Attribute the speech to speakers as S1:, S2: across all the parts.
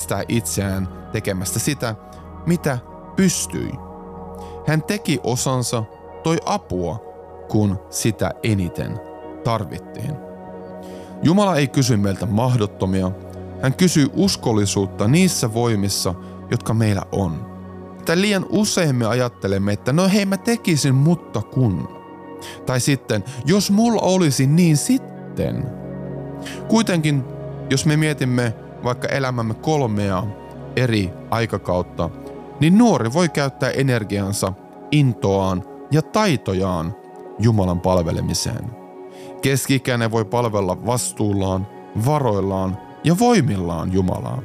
S1: estää itseään tekemästä sitä, mitä pystyi. Hän teki osansa, toi apua, kun sitä eniten tarvittiin. Jumala ei kysy meiltä mahdottomia, hän kysyy uskollisuutta niissä voimissa, jotka meillä on. Tai liian usein me ajattelemme, että no hei mä tekisin, mutta kun. Tai sitten, jos mulla olisi niin sitten. Kuitenkin, jos me mietimme vaikka elämämme 3 eri aikakautta, niin nuori voi käyttää energiansa, intoaan ja taitojaan Jumalan palvelemiseen. Keski-ikäinen voi palvella vastuullaan, varoillaan ja voimillaan Jumalaa.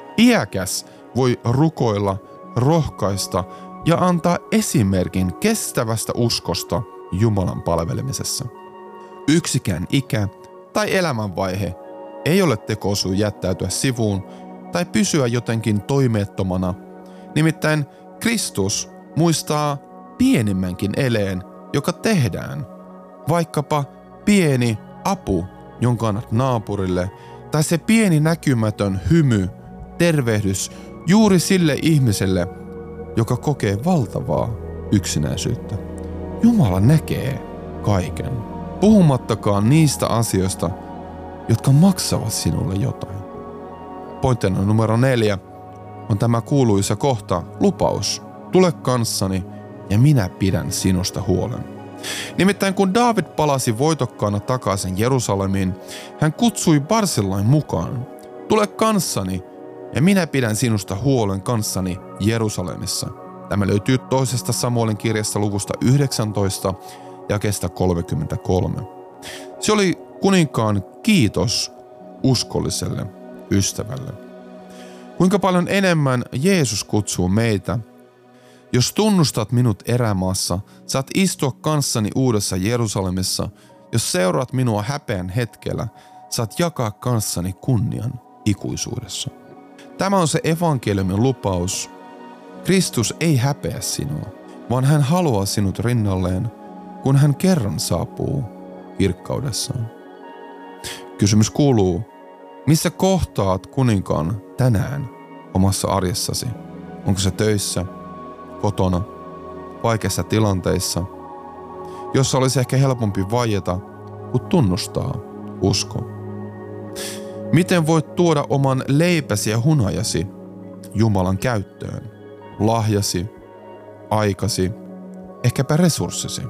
S1: Iäkäs voi rukoilla, rohkaista ja antaa esimerkin kestävästä uskosta Jumalan palvelemisessa. Yksikään ikä tai elämänvaihe ei ole tekosyy jättäytyä sivuun tai pysyä jotenkin toimeettomana. Nimittäin Kristus muistaa pienimmänkin eleen, joka tehdään. Vaikkapa pieni apu, jonka annat naapurille, tai se pieni näkymätön hymy, tervehdys juuri sille ihmiselle, joka kokee valtavaa yksinäisyyttä. Jumala näkee kaiken, puhumattakaan niistä asioista, jotka maksavat sinulle jotain. Pointtina numero 4 on tämä kuuluisa kohta, lupaus. Tule kanssani ja minä pidän sinusta huolen. Nimittäin kun Daavid palasi voitokkaana takaisin Jerusalemiin, hän kutsui Barsillain mukaan. Tule kanssani ja minä pidän sinusta huolen kanssani Jerusalemissa. Tämä löytyy 2. Samuelin kirjasta luvusta 19 jakeesta 33. Se oli kuninkaan kiitos uskolliselle ystävälle. Kuinka paljon enemmän Jeesus kutsuu meitä? Jos tunnustat minut erämaassa, saat istua kanssani uudessa Jerusalemissa. Jos seuraat minua häpeän hetkellä, saat jakaa kanssani kunnian ikuisuudessa. Tämä on se evankeliumin lupaus. Kristus ei häpeä sinua, vaan hän haluaa sinut rinnalleen, kun hän kerran saapuu kirkkaudessaan. Kysymys kuuluu, missä kohtaat kuninkaan tänään omassa arjessasi? Onko se töissä, kotona, vaikeissa tilanteissa, jossa olisi ehkä helpompi vaieta, kun tunnustaa usko? Miten voit tuoda oman leipäsi ja hunajasi Jumalan käyttöön? Lahjasi, aikasi, ehkäpä resurssisi.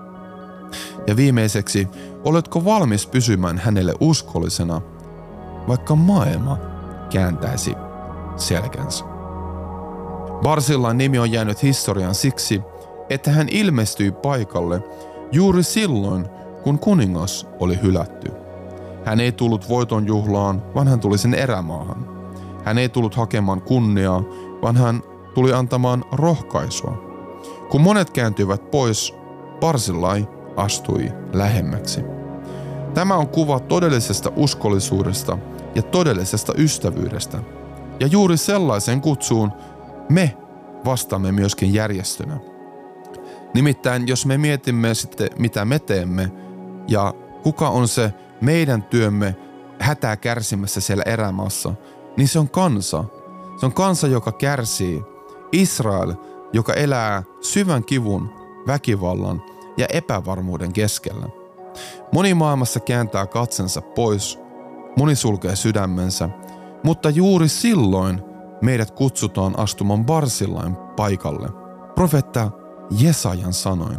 S1: Ja viimeiseksi, oletko valmis pysymään hänelle uskollisena, vaikka maailma kääntäisi selkänsä? Barsillain nimi on jäänyt historiaan siksi, että hän ilmestyi paikalle juuri silloin, kun kuningas oli hylätty. Hän ei tullut voitonjuhlaan, vaan hän tuli sen erämaahan. Hän ei tullut hakemaan kunniaa, vaan hän tuli antamaan rohkaisua. Kun monet kääntyivät pois, Barsillai astui lähemmäksi. Tämä on kuva todellisesta uskollisuudesta ja todellisesta ystävyydestä. Ja juuri sellaisen kutsuun me vastaamme myöskin järjestönä. Nimittäin jos me mietimme sitten mitä me teemme ja kuka on se meidän työmme hätää kärsimässä siellä erämaassa, niin se on kansa. Se on kansa, joka kärsii. Israel, joka elää syvän kivun, väkivallan ja epävarmuuden keskellä. Moni maailmassa kääntää katsensa pois, moni sulkee sydämensä, mutta juuri silloin meidät kutsutaan astumaan Barsillain paikalle. Profeetta Jesajan sanoin,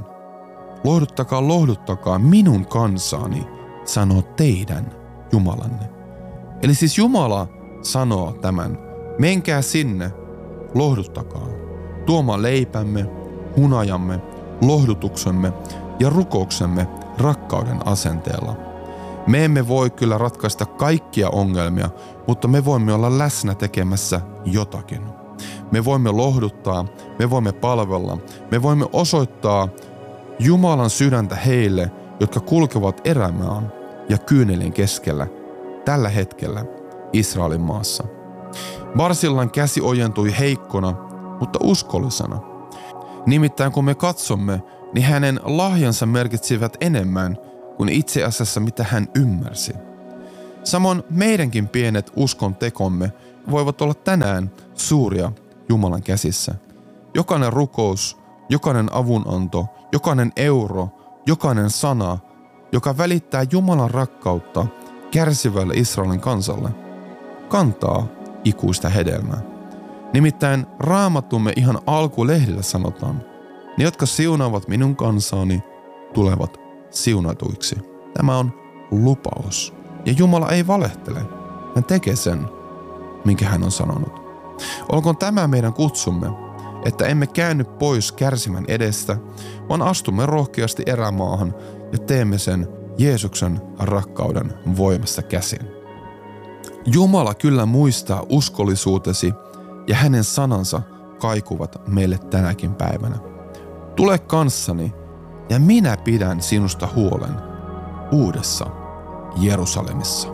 S1: lohduttakaa minun kansaani, sanoo teidän Jumalanne. Eli siis Jumala sanoo tämän, menkää sinne, lohduttakaa, tuomaan leipämme, hunajamme, lohdutuksemme ja rukouksemme rakkauden asenteella. Me emme voi kyllä ratkaista kaikkia ongelmia, mutta me voimme olla läsnä tekemässä jotakin. Me voimme lohduttaa, me voimme palvella, me voimme osoittaa Jumalan sydäntä heille, jotka kulkevat erämaan ja kyynelien keskellä tällä hetkellä Israelin maassa. Barsillan käsi ojentui heikkona, mutta uskollisena. Nimittäin kun me katsomme, niin hänen lahjansa merkitsivät enemmän kuin itse asiassa mitä hän ymmärsi. Samoin meidänkin pienet uskon tekomme voivat olla tänään suuria Jumalan käsissä. Jokainen rukous, jokainen avunanto, jokainen euro, jokainen sana, joka välittää Jumalan rakkautta kärsivälle Israelin kansalle, kantaa ikuista hedelmää. Nimittäin Raamattumme ihan alkulehdillä sanotaan, ne jotka siunaavat minun kansaani tulevat siunatuiksi. Tämä on lupaus. Ja Jumala ei valehtele. Hän tekee sen, minkä hän on sanonut. Olkoon tämä meidän kutsumme, että emme käänny pois kärsimän edestä, vaan astumme rohkeasti erämaahan ja teemme sen Jeesuksen rakkauden voimasta käsin. Jumala kyllä muistaa uskollisuutesi ja hänen sanansa kaikuvat meille tänäkin päivänä. Tule kanssani ja minä pidän sinusta huolen uudessa Jerusalemissa.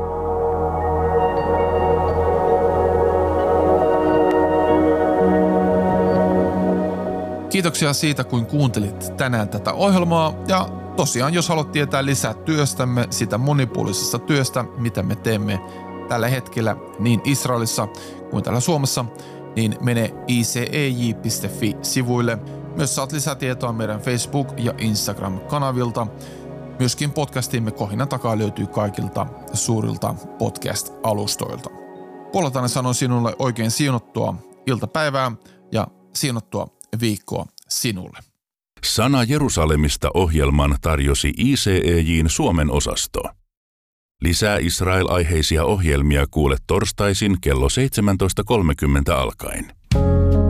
S1: Kiitoksia siitä, kun kuuntelit tänään tätä ohjelmaa. Ja tosiaan, jos haluat tietää lisää työstämme, sitä monipuolisesta työstä, mitä me teemme tällä hetkellä niin Israelissa kuin täällä Suomessa, niin mene icej.fi-sivuille. Myös saat lisätietoa meidän Facebook- ja Instagram-kanavilta. Myöskin podcastimme Kohinan takaa löytyy kaikilta suurilta podcast-alustoilta. Puoleltani sanon sinulle oikein siunattua iltapäivää ja siunattua viikkoa sinulle.
S2: Sana Jerusalemista -ohjelman tarjosi ICEJ:n Suomen osasto. Lisää Israel-aiheisia ohjelmia kuule torstaisin kello 17.30 alkaen.